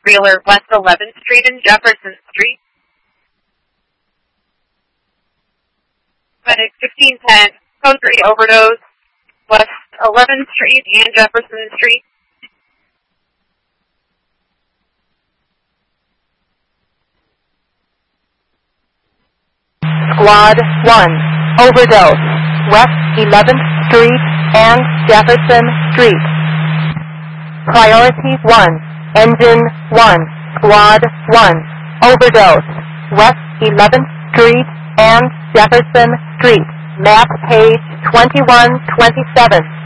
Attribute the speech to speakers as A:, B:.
A: trailer West 11th Street and Jefferson Street. Medic 1510, code 3 overdose, West 11th Street and Jefferson Street.
B: Squad 1, overdose, West 11th Street and Jefferson Street. Priority 1, Engine 1, Squad 1, overdose, West 11th Street and Jefferson Street. Map page 2127.